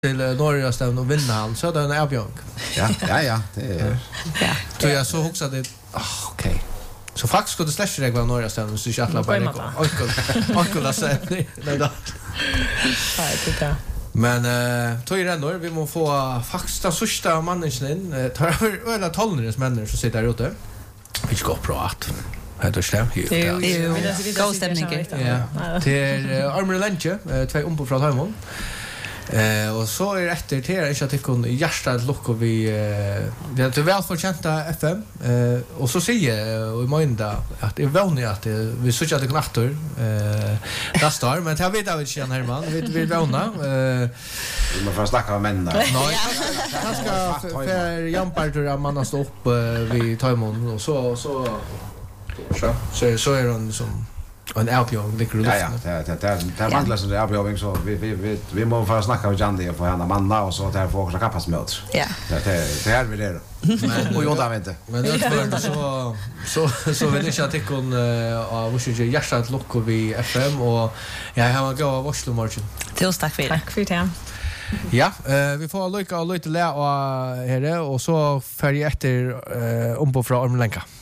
till Norgestavn och vinna han så det är en avbjörn. Ja, det är. Ja. Så jag så också det okej. Så faktiskt skulle det släcka regla Norgestavn så jag alla bara och så nej då. Ja. Men tog ju ändå vi måste få faktiskt den sista mannen in tar över tolvners människor så sitter där ute. Vi ska prat. Det är stämt ju. God stämning. Ja. Till Armor Lunch, två ombord från Hamon. Och så är efter till inte att det kunde hjärtat lucka vi det är väl förtjänta FM och så säger och i måndag att det är vanligt att vi så att det kan åter nästa år men jag vet inte igen Herman vi vill vana Vi måste snacka om män där. Nej ganska för jamparter att man står upp vid Taimon och så är hon som en avbjörning ligger i luften. Ja, det manglar så det avbjörning så vi må få snacka med Jandy och få henne manna och så där får också kappas med. Ja. Det här vill det. Men och jag vet inte. Men det var så vill jag att det kon av vad ska jag säga lucka vid FM och jag har gå av Oslo Martin. Tack för det. Tack för det. Ja, vi får lite lä och här och så färg efter på från Armlenka.